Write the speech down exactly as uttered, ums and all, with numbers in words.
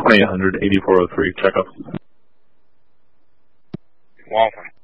twenty-eight hundred, eighty-four oh three. Check up. Waltham.